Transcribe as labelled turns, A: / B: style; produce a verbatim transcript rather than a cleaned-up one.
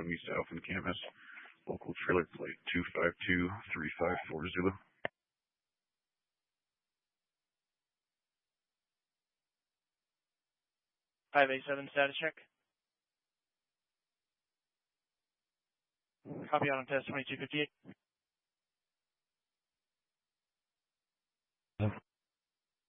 A: East Alpha Campus, local trailer plate two five two three five four Zulu.
B: five eight seven status check. Copy on test twenty-two fifty-eight.